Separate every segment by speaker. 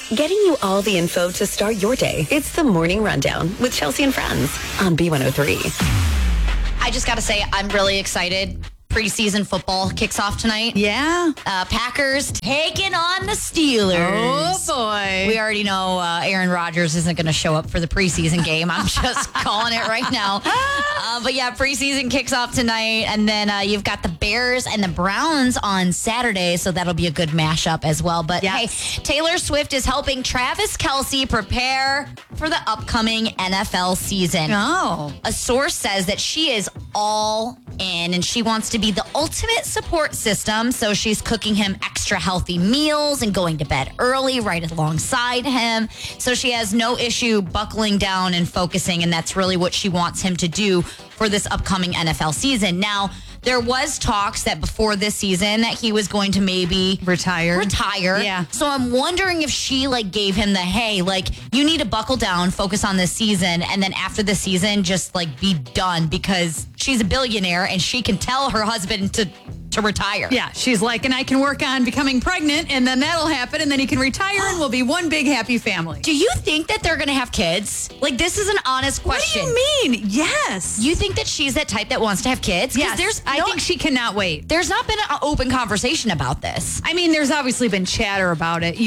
Speaker 1: getting you all the info to start your day. It's the Morning Rundown with Chelsea and Friends on B103.
Speaker 2: I just got to say, I'm really excited. Preseason football kicks off tonight.
Speaker 3: Yeah.
Speaker 2: Packers taking on the Steelers.
Speaker 3: Oh, boy.
Speaker 2: We already know Aaron Rodgers isn't going to show up for the preseason game. I'm just calling it right now. But yeah, preseason kicks off tonight. And then you've got the Bears and the Browns on Saturday. So that'll be a good mashup as well. But hey, Taylor Swift is helping Travis Kelce prepare for the upcoming NFL season.
Speaker 3: Oh.
Speaker 2: A source says that she is all in and she wants to be the ultimate support system. So she's cooking him extra healthy meals and going to bed early right alongside him. So she has no issue buckling down and focusing. And that's really what she wants him to do for this upcoming NFL season. Now, there was talks that before this season that he was going to maybe
Speaker 3: retire.
Speaker 2: Yeah. So I'm wondering if she gave him the, hey, you need to buckle down, focus on this season. And then after the season, just be done because she's a billionaire and she can tell her husband to retire.
Speaker 3: Yeah. She's and I can work on becoming pregnant and then that'll happen. And then he can retire and we'll be one big happy family.
Speaker 2: Do you think that they're going to have kids? This is an honest question.
Speaker 3: What do you mean? Yes.
Speaker 2: You think that she's that type that wants to have kids?
Speaker 3: Yes. I think she cannot wait.
Speaker 2: There's not been an open conversation about this.
Speaker 3: I mean, there's obviously been chatter about it.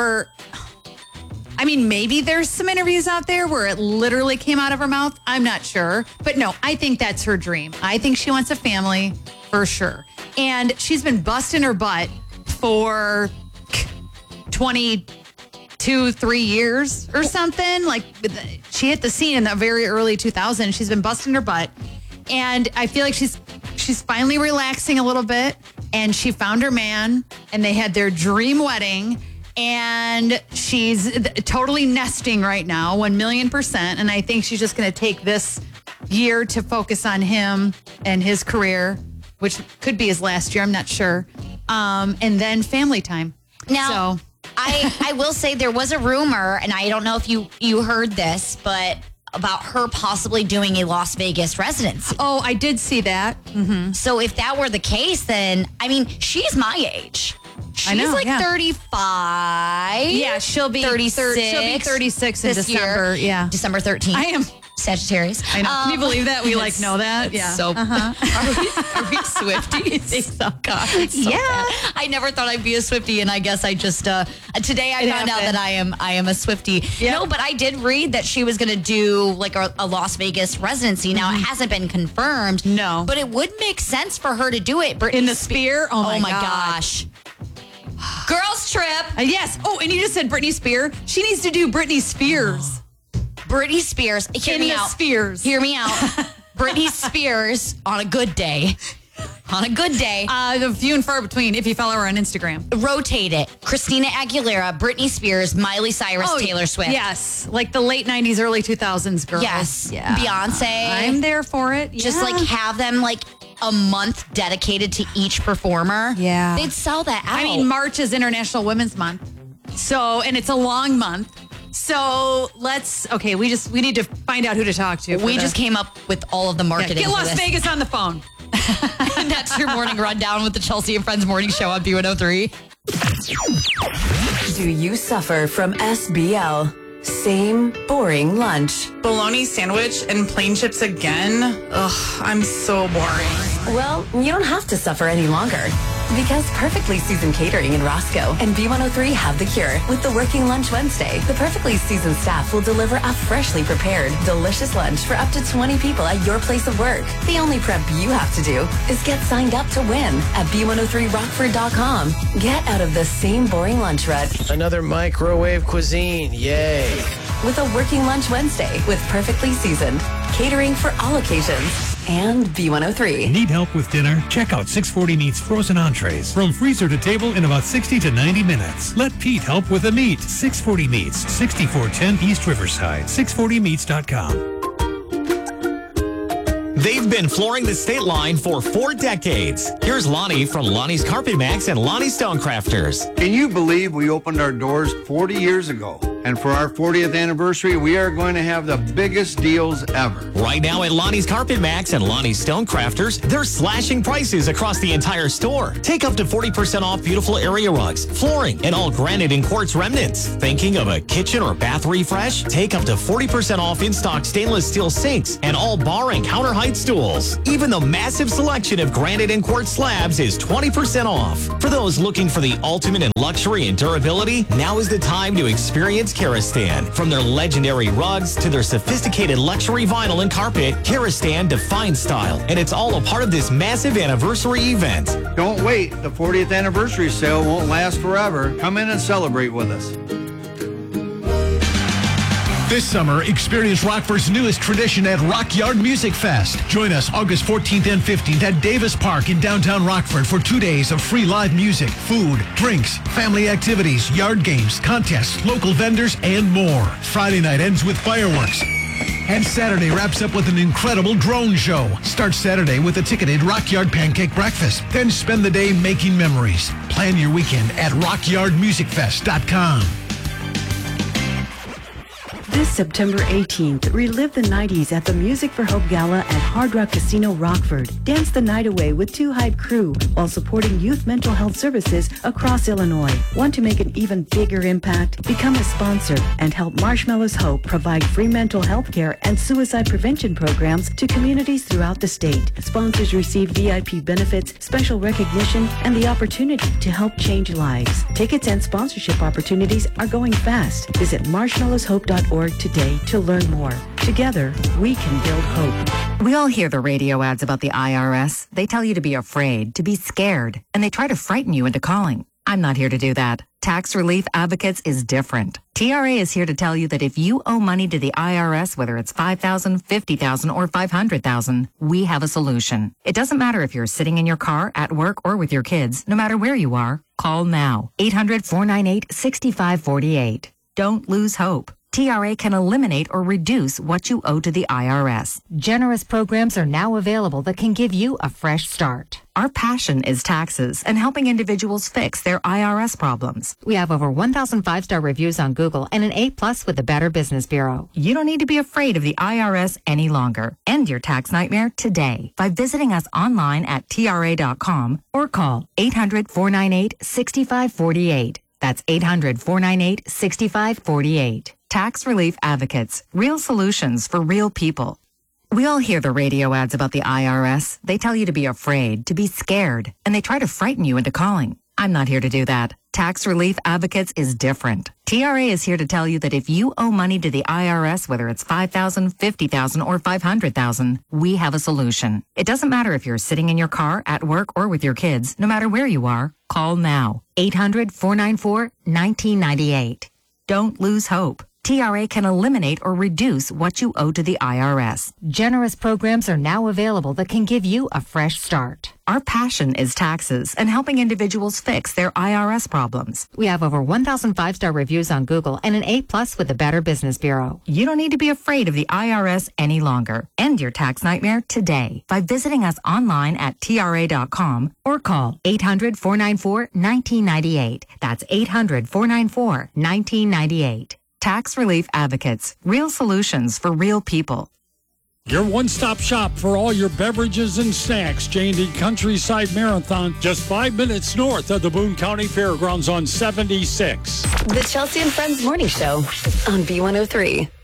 Speaker 3: Maybe there's some interviews out there where it literally came out of her mouth. I'm not sure. But no, I think that's her dream. I think she wants a family for sure. And she's been busting her butt for 3 years or something. She hit the scene in the very early 2000s. She's been busting her butt. And I feel like she's finally relaxing a little bit. And she found her man and they had their dream wedding. And she's totally nesting right now, 1,000,000%. And I think she's just going to take this year to focus on him and his career, which could be his last year. I'm not sure. And then family time.
Speaker 2: Now, I will say there was a rumor, and I don't know if you heard this, but about her possibly doing a Las Vegas residency.
Speaker 3: Oh, I did see that. Mm-hmm.
Speaker 2: So if that were the case, then, she's my age. She's 35.
Speaker 3: Yeah, she'll be
Speaker 2: 36.
Speaker 3: She'll be 36 in
Speaker 2: this
Speaker 3: December.
Speaker 2: Year.
Speaker 3: Yeah.
Speaker 2: December 13th.
Speaker 3: I am.
Speaker 2: Sagittarius.
Speaker 3: I know. Can you believe that? We know that? Yeah.
Speaker 2: So, are we Swifties? Oh, God. So bad. I never thought I'd be a Swiftie, and I guess I just, today I found out that I am a Swiftie. Yep. No, but I did read that she was going to do a Las Vegas residency. Now, it hasn't been confirmed.
Speaker 3: No.
Speaker 2: But it would make sense for her to do it.
Speaker 3: In the Sphere? Oh, my
Speaker 2: gosh. Girls trip.
Speaker 3: Yes. Oh, and you just said Britney Spears. She needs to do Britney Spears.
Speaker 2: Britney Spears. Hear me out.
Speaker 3: Spheres.
Speaker 2: Hear me out. Britney Spears on a good day. On a good day.
Speaker 3: The few and far between if you follow her on Instagram.
Speaker 2: Rotate it. Christina Aguilera, Britney Spears, Miley Cyrus, Taylor Swift.
Speaker 3: Yes. The late 90s, early 2000s girls.
Speaker 2: Yes.
Speaker 3: Yeah.
Speaker 2: Beyonce.
Speaker 3: I'm there for it.
Speaker 2: Just have them a month dedicated to each performer.
Speaker 3: Yeah.
Speaker 2: They'd sell that out.
Speaker 3: March is International Women's Month. So, and it's a long month. So we need to find out who to talk to.
Speaker 2: We just came up with all of the marketing.
Speaker 3: Get Las Vegas on the phone.
Speaker 2: And that's your morning rundown with the Chelsea and Friends morning show on B103.
Speaker 1: Do you suffer from SBL? Same boring lunch.
Speaker 4: Bologna sandwich and plain chips again? Ugh, I'm so boring.
Speaker 1: Well, you don't have to suffer any longer. Because Perfectly Seasoned Catering in Roscoe and B103 have the cure. With the Working Lunch Wednesday, the Perfectly Seasoned staff will deliver a freshly prepared, delicious lunch for up to 20 people at your place of work. The only prep you have to do is get signed up to win at B103Rockford.com. Get out of the same boring lunch rut.
Speaker 5: Another microwave cuisine, yay.
Speaker 1: With a Working Lunch Wednesday with Perfectly Seasoned. Catering for all occasions. And B103.
Speaker 6: Need help with dinner? Check out 640 Meats frozen entrees. From freezer to table in about 60 to 90 minutes. Let Pete help with the meat. 640 Meats, 6410 East Riverside. 640meats.com.
Speaker 7: They've been flooring the state line for 4 decades. Here's Lonnie from Lonnie's Carpet Max and Lonnie Stonecrafters.
Speaker 8: Can you believe we opened our doors 40 years ago? And for our 40th anniversary, we are going to have the biggest deals ever.
Speaker 7: Right now at Lonnie's Carpet Max and Lonnie's Stonecrafters, they're slashing prices across the entire store. Take up to 40% off beautiful area rugs, flooring, and all granite and quartz remnants. Thinking of a kitchen or bath refresh? Take up to 40% off in-stock stainless steel sinks and all bar and counter height stools. Even the massive selection of granite and quartz slabs is 20% off. For those looking for the ultimate in luxury and durability, now is the time to experience Karastan. From their legendary rugs to their sophisticated luxury vinyl and carpet, Karastan defines style, and it's all a part of this massive anniversary event.
Speaker 8: Don't wait. The 40th anniversary sale won't last forever. Come in and celebrate with us.
Speaker 9: This summer, experience Rockford's newest tradition at Rock Yard Music Fest. Join us August 14th and 15th at Davis Park in downtown Rockford for 2 days of free live music, food, drinks, family activities, yard games, contests, local vendors, and more. Friday night ends with fireworks. And Saturday wraps up with an incredible drone show. Start Saturday with a ticketed Rock Yard Pancake Breakfast. Then spend the day making memories. Plan your weekend at rockyardmusicfest.com.
Speaker 10: This September 18th, relive the 90s at the Music for Hope Gala at Hard Rock Casino Rockford. Dance the night away with Two Hype Crew while supporting youth mental health services across Illinois. Want to make an even bigger impact? Become a sponsor and help Marshmallows Hope provide free mental health care and suicide prevention programs to communities throughout the state. Sponsors receive VIP benefits, special recognition, and the opportunity to help change lives. Tickets and sponsorship opportunities are going fast. Visit marshmallowshope.org today to learn more. Together, we can build hope.
Speaker 11: We all hear the radio ads about the IRS. They tell you to be afraid, to be scared, and they try to frighten you into calling. I'm not here to do that. Tax Relief Advocates is different. TRA is here to tell you that if you owe money to the IRS, whether it's $5,000, $50,000, or $500,000, we have a solution. It doesn't matter if you're sitting in your car, at work, or with your kids. No matter where you are, call now. 800-498-6548. Don't lose hope. TRA can eliminate or reduce what you owe to the IRS.
Speaker 12: Generous programs are now available that can give you a fresh start.
Speaker 11: Our passion is taxes and helping individuals fix their IRS problems.
Speaker 12: We have over 1,000 5-star reviews on Google and an A+ with the Better Business Bureau.
Speaker 11: You don't need to be afraid of the IRS any longer. End your tax nightmare today by visiting us online at TRA.com or call 800-498-6548. That's 800-498-6548. Tax Relief Advocates. Real solutions for real people. We all hear the radio ads about the IRS. They tell you to be afraid, to be scared, and they try to frighten you into calling. I'm not here to do that. Tax Relief Advocates is different. TRA is here to tell you that if you owe money to the IRS, whether it's $5,000, $50,000, or $500,000, we have a solution. It doesn't matter if you're sitting in your car, at work, or with your kids. No matter where you are, call now. 800-494-1998. Don't lose hope. TRA can eliminate or reduce what you owe to the IRS.
Speaker 12: Generous programs are now available that can give you a fresh start.
Speaker 11: Our passion is taxes and helping individuals fix their IRS problems.
Speaker 12: We have over 1,000 5-star reviews on Google and an A+ with the Better Business Bureau.
Speaker 11: You don't need to be afraid of the IRS any longer. End your tax nightmare today by visiting us online at TRA.com or call 800-494-1998. That's 800-494-1998. Tax Relief Advocates. Real solutions for real people.
Speaker 13: Your one-stop shop for all your beverages and snacks. J&D Countryside Marathon, just 5 minutes north of the Boone County Fairgrounds on 76.
Speaker 1: The Chelsea and Friends Morning Show on B103.